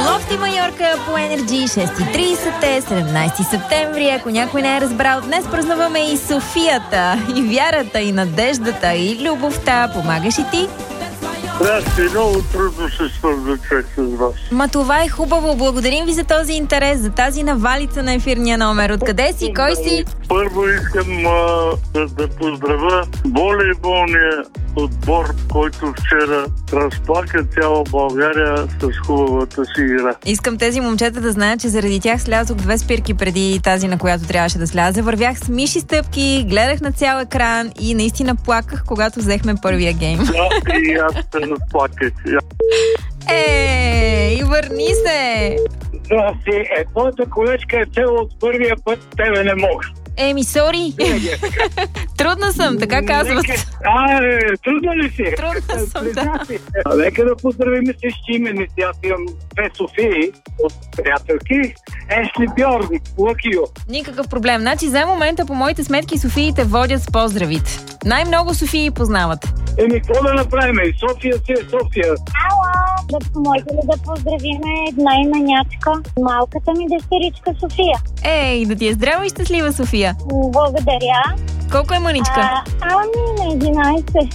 Лофти Майорка по Energy, 6:30, 17 септември. Ако някой не е разбрал, днес празнуваме и Софията, и вярата, и надеждата, и любовта. Помагаш и ти? Здрасти, много трудно се свързва човек с вас. Ма това е хубаво. Благодарим ви за този интерес, за тази навалица на ефирния номер. Откъде си? Кой си? Първо искам да поздравя волейболния отбор, който вчера разплака цяла България с хубавата си игра. Искам тези момчета да знаят, че заради тях слязох 2 спирки преди тази, на която трябваше да сляза. Вървях с миши стъпки, гледах на цял екран и наистина плаках, когато взехме първия гейм. Да, и аз се разплаках. И върни се! Здрасти, твоята колечка е цела от първия път, тебе не мога. Сори. Трудна съм, така казват. Трудно ли си? Трудна съм, да. Нека да поздравим всички именици. Аз имам 2 Софии от приятелки. Ешли Бьорн, Лъкио. Никакъв проблем. Значи за момента по моите сметки Софиите водят с поздравите. Най-много Софии познават. Какво да направим? София си е София. Ало, може ли да поздравиме най-манячка малката ми дъщеричка София? Да ти е здрава и щастлива, София. Благодаря. Колко е мъничка? На 11.